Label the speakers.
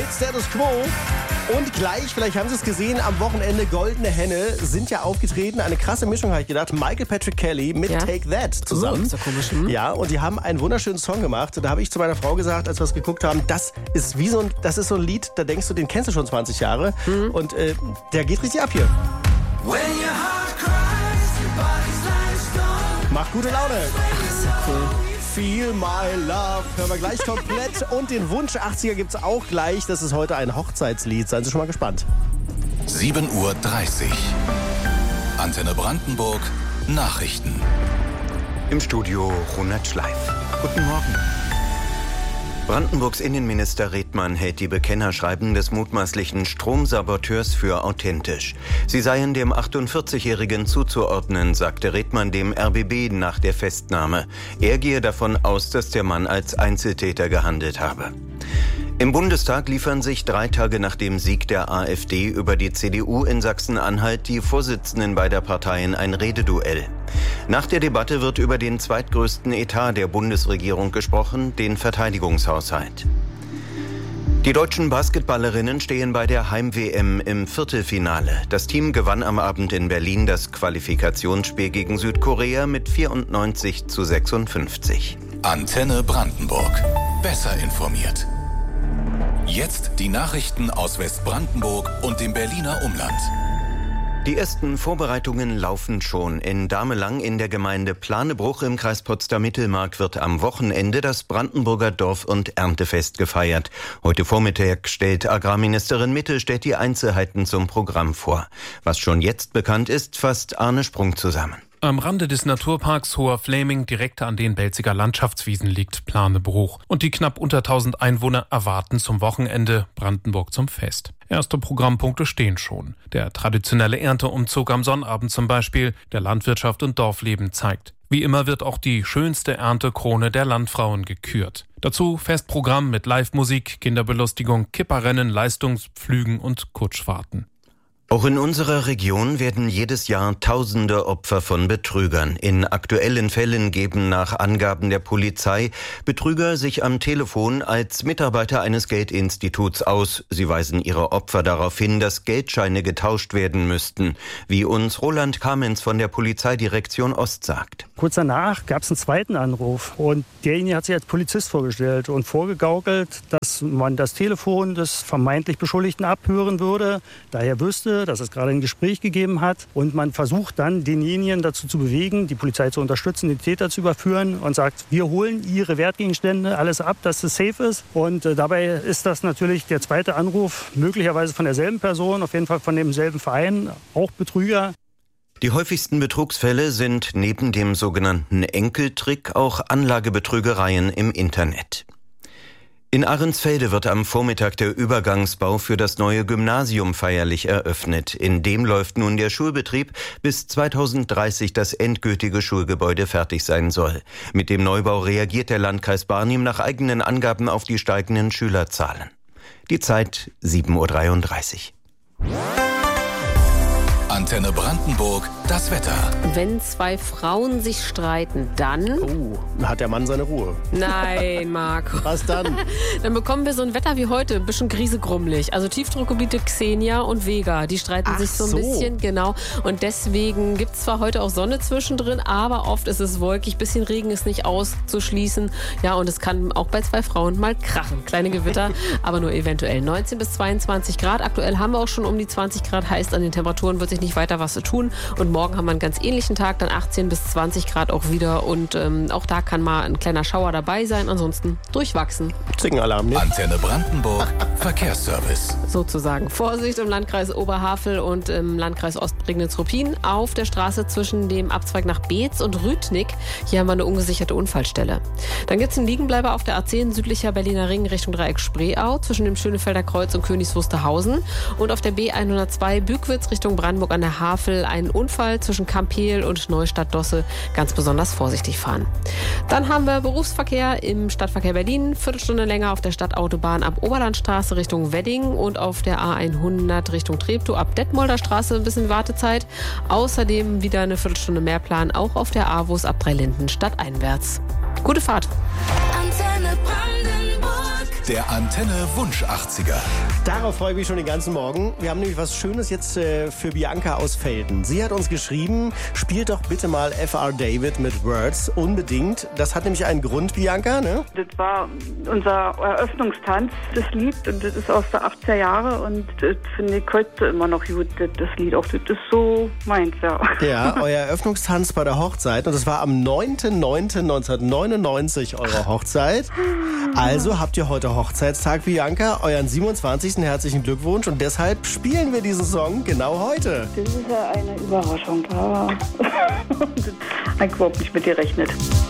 Speaker 1: mit Status Quo. Und gleich, vielleicht haben Sie es gesehen, am Wochenende Goldene Henne sind ja aufgetreten. Eine krasse Mischung, habe ich gedacht. Michael Patrick Kelly mit Take That zusammen.
Speaker 2: Ist ja komisch,
Speaker 1: Ja, und die haben einen wunderschönen Song gemacht. Und da habe ich zu meiner Frau gesagt, als wir es geguckt haben, das ist so ein Lied, da denkst du, den kennst du schon 20 Jahre. Und der geht richtig ab hier. Macht gute Laune.
Speaker 2: Ach, ist ja cool.
Speaker 1: Feel My Love. Hören wir gleich komplett. Und den Wunsch 80er gibt's auch gleich. Das ist heute ein Hochzeitslied. Seien Sie schon mal gespannt.
Speaker 3: 7:30 Uhr. Antenne Brandenburg. Nachrichten.
Speaker 4: Im Studio Ronald Schleif. Guten Morgen. Brandenburgs Innenminister Redmann hält die Bekennerschreiben des mutmaßlichen Stromsaboteurs für authentisch. Sie seien dem 48-Jährigen zuzuordnen, sagte Redmann dem RBB nach der Festnahme. Er gehe davon aus, dass der Mann als Einzeltäter gehandelt habe. Im Bundestag liefern sich 3 Tage nach dem Sieg der AfD über die CDU in Sachsen-Anhalt die Vorsitzenden beider Parteien ein Rededuell. Nach der Debatte wird über den zweitgrößten Etat der Bundesregierung gesprochen, den Verteidigungshaushalt. Die deutschen Basketballerinnen stehen bei der Heim-WM im Viertelfinale. Das Team gewann am Abend in Berlin das Qualifikationsspiel gegen Südkorea mit 94:56.
Speaker 3: Antenne Brandenburg. Besser informiert. Jetzt die Nachrichten aus Westbrandenburg und dem Berliner Umland.
Speaker 4: Die ersten Vorbereitungen laufen schon. In Damelang in der Gemeinde Planebruch im Kreis Potsdam-Mittelmark wird am Wochenende das Brandenburger Dorf- und Erntefest gefeiert. Heute Vormittag stellt Agrarministerin Mittelstädt die Einzelheiten zum Programm vor. Was schon jetzt bekannt ist, fasst Arne Sprung zusammen.
Speaker 5: Am Rande des Naturparks Hoher Fläming, direkt an den Belziger Landschaftswiesen, liegt Planebruch. Und die knapp unter 1000 Einwohner erwarten zum Wochenende Brandenburg zum Fest. Erste Programmpunkte stehen schon. Der traditionelle Ernteumzug am Sonnabend zum Beispiel, der Landwirtschaft und Dorfleben zeigt. Wie immer wird auch die schönste Erntekrone der Landfrauen gekürt. Dazu Festprogramm mit Live-Musik, Kinderbelustigung, Kipperrennen, Leistungspflügen und Kutschfahrten.
Speaker 4: Auch in unserer Region werden jedes Jahr Tausende Opfer von Betrügern. In aktuellen Fällen geben nach Angaben der Polizei Betrüger sich am Telefon als Mitarbeiter eines Geldinstituts aus. Sie weisen ihre Opfer darauf hin, dass Geldscheine getauscht werden müssten, wie uns Roland Kamenz von der Polizeidirektion Ost sagt.
Speaker 6: Kurz danach gab es einen zweiten Anruf und derjenige hat sich als Polizist vorgestellt und vorgegaukelt, dass man das Telefon des vermeintlich Beschuldigten abhören würde, daher wüsste, dass es gerade ein Gespräch gegeben hat und man versucht dann denjenigen dazu zu bewegen, die Polizei zu unterstützen, den Täter zu überführen und sagt, wir holen ihre Wertgegenstände, alles ab, dass es safe ist und dabei ist das natürlich der zweite Anruf, möglicherweise von derselben Person, auf jeden Fall von demselben Verein, auch Betrüger.
Speaker 4: Die häufigsten Betrugsfälle sind neben dem sogenannten Enkeltrick auch Anlagebetrügereien im Internet. In Ahrensfelde wird am Vormittag der Übergangsbau für das neue Gymnasium feierlich eröffnet. In dem läuft nun der Schulbetrieb, bis 2030 das endgültige Schulgebäude fertig sein soll. Mit dem Neubau reagiert der Landkreis Barnim nach eigenen Angaben auf die steigenden Schülerzahlen. Die Zeit 7:33 Uhr.
Speaker 3: Antenne Brandenburg, das Wetter.
Speaker 2: Wenn 2 Frauen sich streiten, dann...
Speaker 1: Hat der Mann seine Ruhe.
Speaker 2: Nein, Marco.
Speaker 1: Was dann?
Speaker 2: Dann bekommen wir so ein Wetter wie heute, ein bisschen griesegrummelig. Also Tiefdruckgebiete Xenia und Vega, die streiten sich so ein bisschen, genau. Und deswegen gibt es zwar heute auch Sonne zwischendrin, aber oft ist es wolkig, bisschen Regen ist nicht auszuschließen. Ja, und es kann auch bei 2 Frauen mal krachen. Kleine Gewitter, aber nur eventuell. 19 bis 22 Grad. Aktuell haben wir auch schon um die 20 Grad, heißt an den Temperaturen wird sich nicht weiter was zu tun. Und morgen haben wir einen ganz ähnlichen Tag, dann 18 bis 20 Grad auch wieder. Und auch da kann mal ein kleiner Schauer dabei sein. Ansonsten durchwachsen.
Speaker 1: Zickenalarm, ne?
Speaker 3: Antenne Brandenburg, Verkehrsservice.
Speaker 2: Sozusagen. Vorsicht im Landkreis Oberhavel und im Landkreis Ostprignitz-Ruppin auf der Straße zwischen dem Abzweig nach Beetz und Rüthnick. Hier haben wir eine ungesicherte Unfallstelle. Dann gibt es einen Liegenbleiber auf der A10 südlicher Berliner Ring Richtung Dreieck Spreeau zwischen dem Schönefelder Kreuz und Königs Wusterhausen. Und auf der B102 Bückwitz Richtung Brandenburg an der Havel ein Unfall zwischen Kampeel und Neustadt-Dosse. Ganz besonders vorsichtig fahren. Dann haben wir Berufsverkehr im Stadtverkehr Berlin. Viertelstunde länger auf der Stadtautobahn ab Oberlandstraße Richtung Wedding und auf der A100 Richtung Treptow ab Detmolder Straße ein bisschen Wartezeit. Außerdem wieder eine Viertelstunde mehr Plan auch auf der AWUS ab Dreilinden stadteinwärts. Gute Fahrt.
Speaker 7: Antenne Brandenburg.
Speaker 3: Der Antenne Wunsch 80er.
Speaker 1: Darauf freue ich mich schon den ganzen Morgen. Wir haben nämlich was Schönes jetzt für Bianca aus Velden. Sie hat uns geschrieben, spielt doch bitte mal F.R. David mit Words unbedingt. Das hat nämlich einen Grund, Bianca, ne?
Speaker 7: Das war unser Eröffnungstanz, das Lied, und das ist aus der 80er Jahre und das finde ich heute immer noch gut, das Lied auch. Das ist so meins, ja.
Speaker 1: Ja, euer Eröffnungstanz bei der Hochzeit, und das war am 9.9.1999 eure Hochzeit. Also habt ihr heute Hochzeitstag, Bianca, euren 27. Herzlichen Glückwunsch, und deshalb spielen wir diesen Song genau heute.
Speaker 7: Das ist ja eine Überraschung, da habe ich überhaupt nicht mit gerechnet.